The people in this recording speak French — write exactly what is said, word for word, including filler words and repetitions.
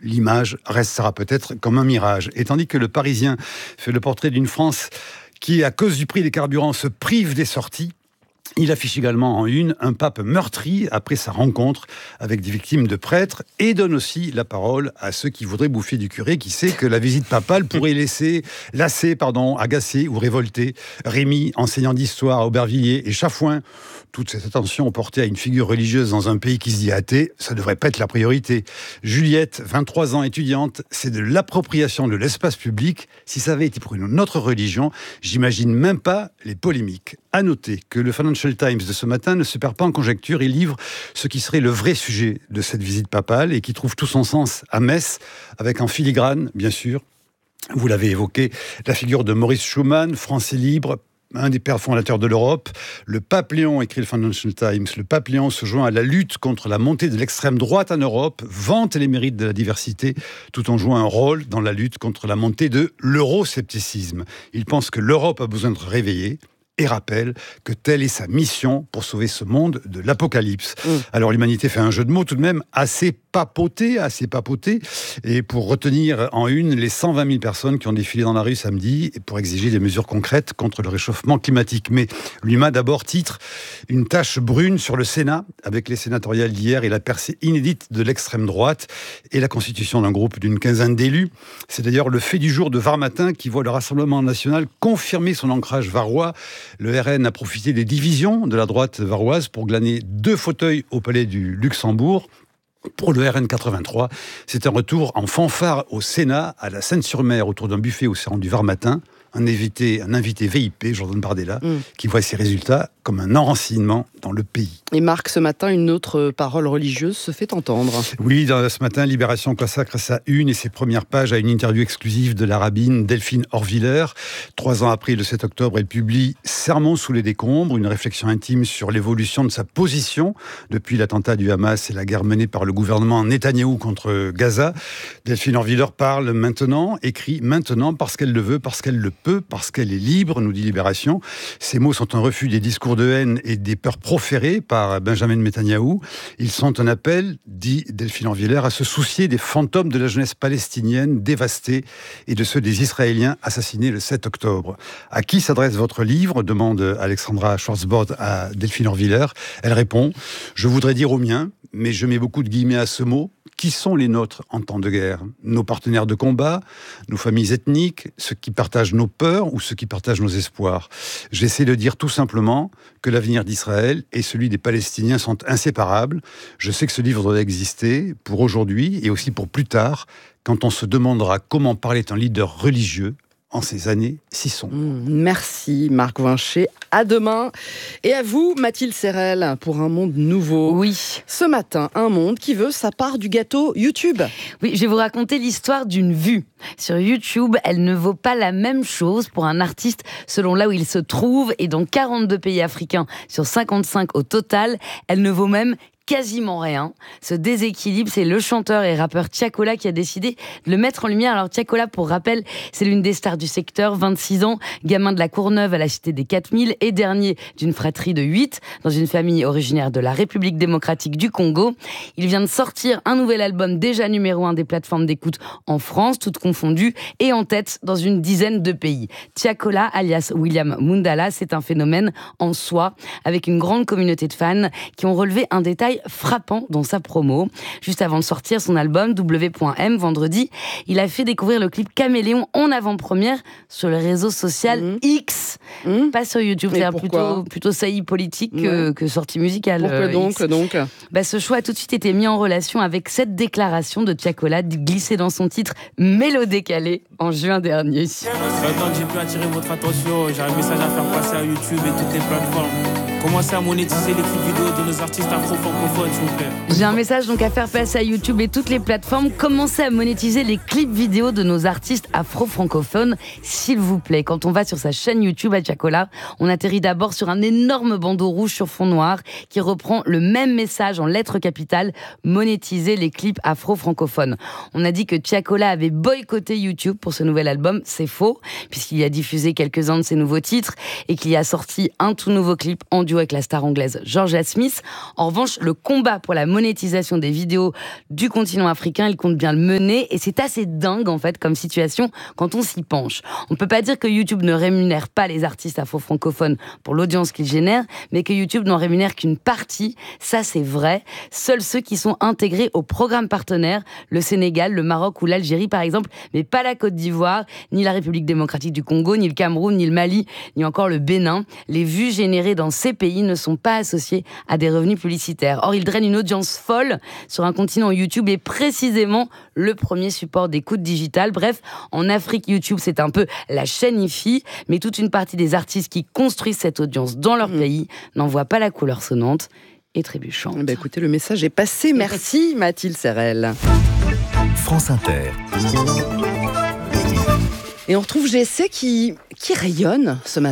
l'image restera peut-être comme un mirage. Et tandis que le Parisien fait le portrait d'une France qui, à cause du prix des carburants, se prive des sorties, il affiche également en une un pape meurtri après sa rencontre avec des victimes de prêtres et donne aussi la parole à ceux qui voudraient bouffer du curé, qui sait que la visite papale pourrait laisser lasser, pardon, agacer ou révolter Rémi, enseignant d'histoire à Aubervilliers, et Chafouin. Toute cette attention portée à une figure religieuse dans un pays qui se dit athée, ça ne devrait pas être la priorité. Juliette, vingt-trois ans, étudiante, c'est de l'appropriation de l'espace public. Si ça avait été pour une autre religion, j'imagine même pas les polémiques. À noter que le Financial Times de ce matin ne se perd pas en conjecture et livre ce qui serait le vrai sujet de cette visite papale et qui trouve tout son sens à Metz, avec en filigrane, bien sûr, vous l'avez évoqué, la figure de Maurice Schumann, français libre, un des pères fondateurs de l'Europe. Le pape Léon, écrit le Financial Times, le pape Léon se joint à la lutte contre la montée de l'extrême droite en Europe, vante les mérites de la diversité, tout en jouant un rôle dans la lutte contre la montée de l'euroscepticisme. Il pense que l'Europe a besoin d'être réveillée et rappelle que telle est sa mission pour sauver ce monde de l'apocalypse. Mmh. Alors l'humanité fait un jeu de mots tout de même assez papoté, assez papoté, et pour retenir en une les cent vingt mille personnes qui ont défilé dans la rue samedi et pour exiger des mesures concrètes contre le réchauffement climatique. Mais l'U M A d'abord titre une tache brune sur le Sénat, avec les sénatoriales d'hier et la percée inédite de l'extrême droite et la constitution d'un groupe d'une quinzaine d'élus. C'est d'ailleurs le fait du jour de Var matin qui voit le Rassemblement national confirmer son ancrage varois. Le R N a profité des divisions de la droite varoise pour glaner deux fauteuils au Palais du Luxembourg. Pour le R N quatre-vingt-trois, c'est un retour en fanfare au Sénat, à la Seine-sur-Mer, autour d'un buffet où s'est rendu Var matin. Un invité, un invité V I P, Jordan Bardella, mmh. qui voit ses résultats comme un enracinement dans le pays. Et Marc, ce matin, une autre parole religieuse se fait entendre. Oui, dans, ce matin, Libération consacre sa une et ses premières pages à une interview exclusive de la rabbine Delphine Horviller. Trois ans après, le sept octobre, elle publie Sermon sous les décombres, une réflexion intime sur l'évolution de sa position depuis l'attentat du Hamas et la guerre menée par le gouvernement Netanyahou contre Gaza. Delphine Horviller parle maintenant, écrit maintenant parce qu'elle le veut, parce qu'elle le peut, parce qu'elle est libre, nous dit Libération. Ces mots sont un refus des discours de haine et des peurs proférées par Benjamin Netanyahou. Ils sont un appel, dit Delphine Horviller, à se soucier des fantômes de la jeunesse palestinienne dévastée et de ceux des Israéliens assassinés le sept octobre. À qui s'adresse votre livre ? Demande Alexandra Schwarzbord à Delphine Horviller. Elle répond « Je voudrais dire aux miens, mais je mets beaucoup de guillemets à ce mot. Qui sont les nôtres en temps de guerre ? Nos partenaires de combat, nos familles ethniques, ceux qui partagent nos peurs ou ceux qui partagent nos espoirs. J'essaie de dire tout simplement que l'avenir d'Israël et celui des Palestiniens sont inséparables. Je sais que ce livre doit exister pour aujourd'hui et aussi pour plus tard, quand on se demandera comment parlait un leader religieux en ces années si sombres. Merci Marc Vincher, à demain. Et à vous Mathilde Serrel pour Un Monde Nouveau. Oui. Ce matin, un monde qui veut sa part du gâteau YouTube. Oui, je vais vous raconter l'histoire d'une vue. Sur YouTube, elle ne vaut pas la même chose pour un artiste selon là où il se trouve et dans quarante-deux pays africains sur cinquante-cinq au total, elle ne vaut même quasiment rien. Ce déséquilibre, c'est le chanteur et rappeur Tiakola qui a décidé de le mettre en lumière. Alors Tiakola, pour rappel, c'est l'une des stars du secteur, vingt-six ans, gamin de la Courneuve à la Cité des quatre mille et dernier d'une fratrie de huit, dans une famille originaire de la République démocratique du Congo. Il vient de sortir un nouvel album déjà numéro un des plateformes d'écoute en France, toutes confondues, et en tête dans une dizaine de pays. Tiakola, alias William Mundala, c'est un phénomène en soi, avec une grande communauté de fans qui ont relevé un détail frappant dans sa promo. Juste avant de sortir son album W point M vendredi, il a fait découvrir le clip Caméléon en avant-première sur le réseau social mmh. X, mmh. pas sur YouTube. C'est plutôt, plutôt saillie politique mmh. que, que sortie musicale. Pourquoi euh, donc, X. donc bah, Ce choix a tout de suite été mis en relation avec cette déclaration de Tiakola glissée dans son titre Mélodécalé en juin dernier. Maintenant que j'ai pu attirer votre attention, j'ai un message à faire passer à YouTube et toutes les plateformes. Commencez à monétiser les clips vidéo de nos artistes afro-francophones, s'il vous plaît. J'ai un message donc à faire passer à YouTube et toutes les plateformes. Commencez à monétiser les clips vidéo de nos artistes afro-francophones, s'il vous plaît. Quand on va sur sa chaîne YouTube à Tiakola, on atterrit d'abord sur un énorme bandeau rouge sur fond noir qui reprend le même message en lettres capitales, monétiser les clips afro-francophones. On a dit que Tiakola avait boycotté YouTube pour ce nouvel album. C'est faux, puisqu'il y a diffusé quelques-uns de ses nouveaux titres et qu'il y a sorti un tout nouveau clip en duo avec la star anglaise Georgia Smith. En revanche, le combat pour la monétisation des vidéos du continent africain, il compte bien le mener, et c'est assez dingue en fait comme situation quand on s'y penche. On ne peut pas dire que YouTube ne rémunère pas les artistes afro-francophones pour l'audience qu'ils génèrent, mais que YouTube n'en rémunère qu'une partie, ça c'est vrai. Seuls ceux qui sont intégrés au programme partenaire, le Sénégal, le Maroc ou l'Algérie par exemple, mais pas la Côte d'Ivoire, ni la République démocratique du Congo, ni le Cameroun, ni le Mali, ni encore le Bénin. Les vues générées dans ces pays ne sont pas associées à des revenus publicitaires. Or, ils drainent une audience folle sur un continent où YouTube est précisément le premier support d'écoute digitale. Bref, en Afrique, YouTube, c'est un peu la chaîne I F I, mais toute une partie des artistes qui construisent cette audience dans leur pays n'en voient pas la couleur sonnante et trébuchante. Bah écoutez, le message est passé. Merci Mathilde Serrel. France Inter. Et on retrouve G C qui, qui rayonne ce matin.